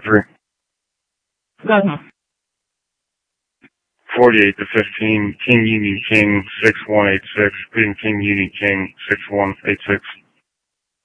3. Go ahead. 48 to 15, King Union King 6186, Queen King Union King 6186.